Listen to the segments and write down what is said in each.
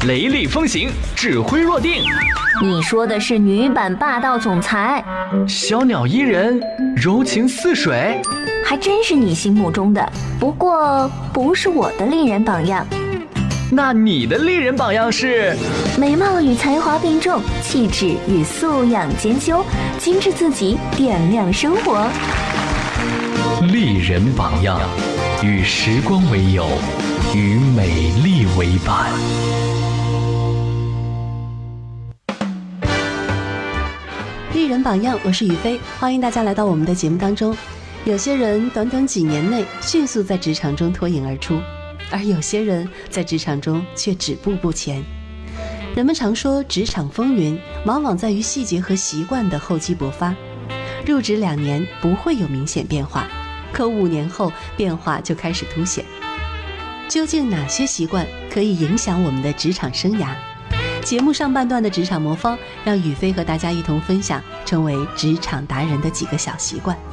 雷厉风行，指挥若定。 你说的是女版霸道总裁， 小鸟依人，柔情似水， 还真是你心目中的，不过不是我的丽人榜样。 那你的丽人榜样是？ 美貌与才华并重，气质与素养兼修，精致自己，点亮生活。 丽人榜样，与时光为友，与美丽为伴。 丽人榜样，我是雨飞，欢迎大家来到我们的节目当中。有些人短短几年内迅速在职场中脱颖而出，而有些人在职场中却止步不前。人们常说职场风云往往在于细节和习惯的厚积薄发，入职2年不会有明显变化，可5年后变化就开始凸显。究竟哪些习惯可以影响我们的职场生涯？节目上半段的职场魔方，让雨飞和大家一同分享成为职场达人的几个小习惯。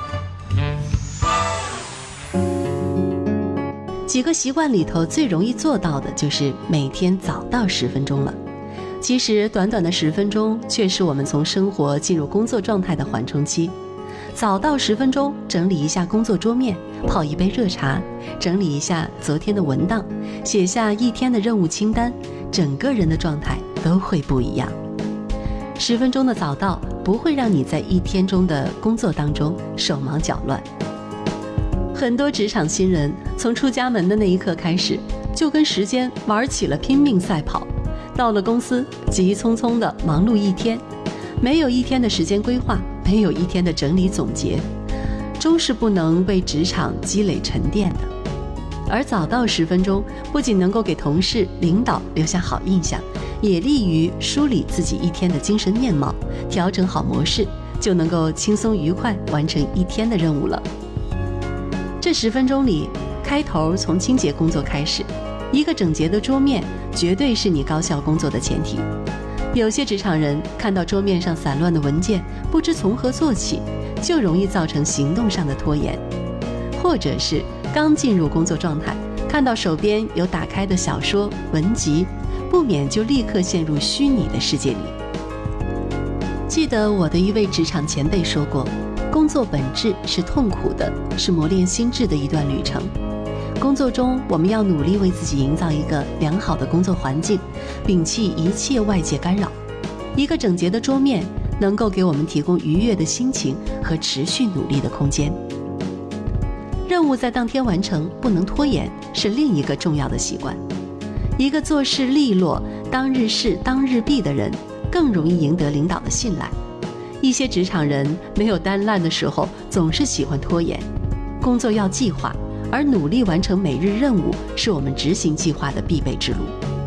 几个习惯里头最容易做到的就是每天早到10分钟了。其实短短的10分钟却是我们从生活进入工作状态的缓冲期。早到10分钟，整理一下工作桌面，泡一杯热茶，整理一下昨天的文档，写下一天的任务清单，整个人的状态都会不一样。10分钟的早到不会让你在一天中的工作当中手忙脚乱。很多职场新人从出家门的那一刻开始，就跟时间玩起了拼命赛跑，到了公司急匆匆的忙碌一天，没有一天的时间规划，没有一天的整理总结，终是不能为职场积累沉淀的。而早到10分钟，不仅能够给同事、领导留下好印象，也利于梳理自己一天的精神面貌，调整好模式，就能够轻松愉快完成一天的任务了。这10分钟里，开头从清洁工作开始，一个整洁的桌面绝对是你高效工作的前提。有些职场人看到桌面上散乱的文件，不知从何做起，就容易造成行动上的拖延。或者是刚进入工作状态，看到手边有打开的小说、文集，不免就立刻陷入虚拟的世界里。记得我的一位职场前辈说过，工作本质是痛苦的，是磨练心智的一段旅程。工作中，我们要努力为自己营造一个良好的工作环境，摒弃一切外界干扰。一个整洁的桌面能够给我们提供愉悦的心情和持续努力的空间。任务在当天完成，不能拖延，是另一个重要的习惯。一个做事利落、当日事当日毕的人，更容易赢得领导的信赖。一些职场人没有单烂的时候，总是喜欢拖延。工作要计划，而努力完成每日任务是我们执行计划的必备之路。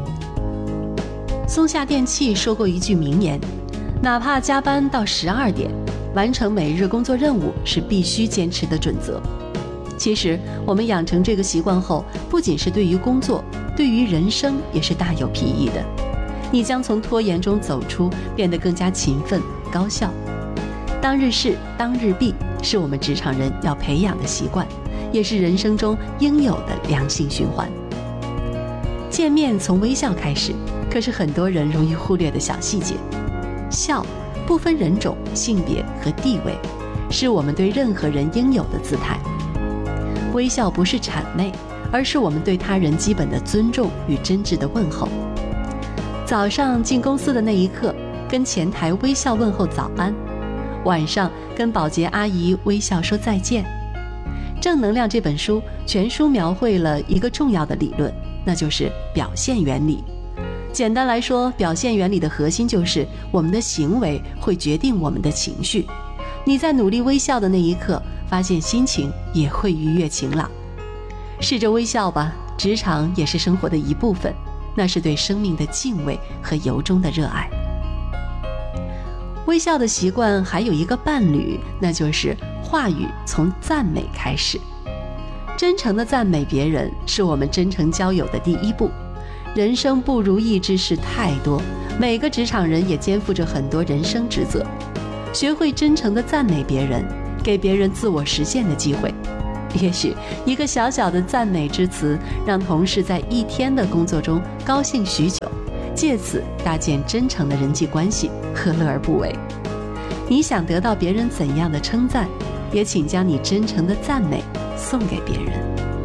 松下电器说过一句名言，哪怕加班到12点，完成每日工作任务是必须坚持的准则。其实我们养成这个习惯后，不仅是对于工作，对于人生也是大有裨益的。你将从拖延中走出，变得更加勤奋高效。当日事当日毕是我们职场人要培养的习惯，也是人生中应有的良性循环。见面从微笑开始，可是很多人容易忽略的小细节。笑不分人种、性别和地位，是我们对任何人应有的姿态。微笑不是谄媚，而是我们对他人基本的尊重与真挚的问候。早上进公司的那一刻，跟前台微笑问候早安；晚上跟保洁阿姨微笑说再见。正能量这本书全书描绘了一个重要的理论，那就是表现原理。简单来说，表现原理的核心就是我们的行为会决定我们的情绪。你在努力微笑的那一刻，发现心情也会愉悦晴朗。试着微笑吧，职场也是生活的一部分，那是对生命的敬畏和由衷的热爱。微笑的习惯还有一个伴侣，那就是话语从赞美开始。真诚的赞美别人是我们真诚交友的第一步。人生不如意之事太多，每个职场人也肩负着很多人生职责。学会真诚地赞美别人，给别人自我实现的机会。也许一个小小的赞美之词，让同事在一天的工作中高兴许久， 借此搭建真诚的人际关系，何乐而不为？你想得到别人怎样的称赞，也请将你真诚的赞美送给别人。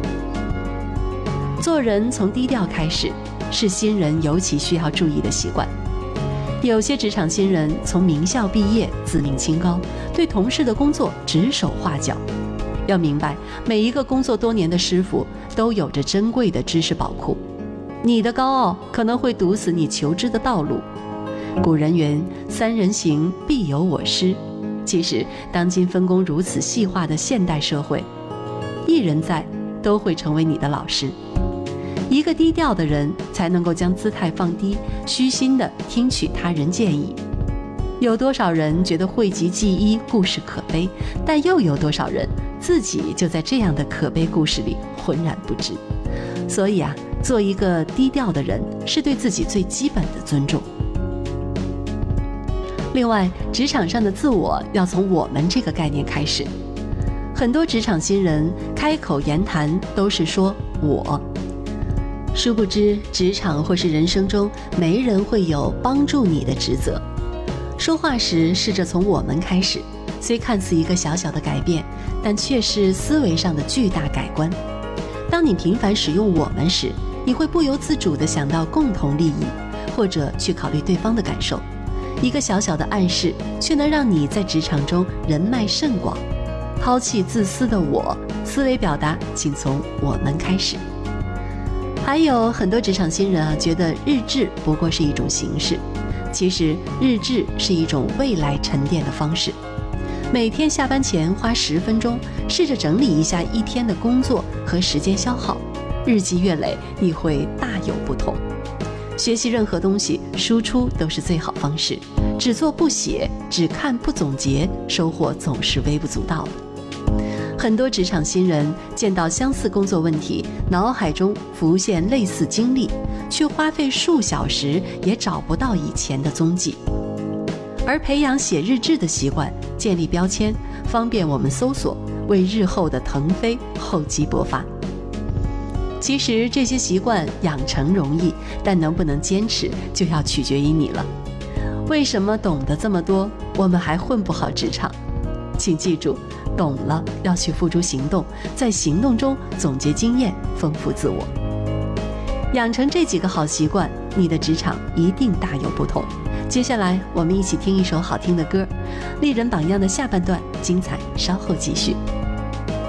做人从低调开始，是新人尤其需要注意的习惯。有些职场新人从名校毕业，自命清高，对同事的工作指手画脚。要明白，每一个工作多年的师傅都有着珍贵的知识宝库，你的高傲可能会堵死你求知的道路。古人云：“3人行，必有我师。”其实，当今分工如此细化的现代社会，一人在都会成为你的老师。一个低调的人才能够将姿态放低，虚心地听取他人建议。有多少人觉得讳疾忌医，故事可悲，但又有多少人自己就在这样的可悲故事里浑然不知。所以做一个低调的人是对自己最基本的尊重。另外，职场上的自我要从我们这个概念开始。很多职场新人开口言谈都是说我，殊不知职场或是人生中没人会有帮助你的职责。说话时试着从我们开始，虽看似一个小小的改变，但却是思维上的巨大改观。当你频繁使用我们时，你会不由自主地想到共同利益，或者去考虑对方的感受。一个小小的暗示，却能让你在职场中人脉甚广。抛弃自私的我，思维表达请从我们开始。还有很多职场新人觉得日志不过是一种形式，其实日志是一种未来沉淀的方式。每天下班前花10分钟，试着整理一下一天的工作和时间消耗，日积月累，你会大有不同。学习任何东西，输出都是最好方式。只做不写，只看不总结，收获总是微不足道的。很多职场新人见到相似工作问题，脑海中浮现类似经历，却花费数小时也找不到以前的踪迹。而培养写日志的习惯，建立标签，方便我们搜索，为日后的腾飞厚积薄发。其实这些习惯养成容易，但能不能坚持就要取决于你了。为什么懂得这么多，我们还混不好职场？请记住，懂了要去付诸行动，在行动中总结经验，丰富自我。养成这几个好习惯，你的职场一定大有不同。接下来我们一起听一首好听的歌，丽人榜样的下半段精彩稍后继续。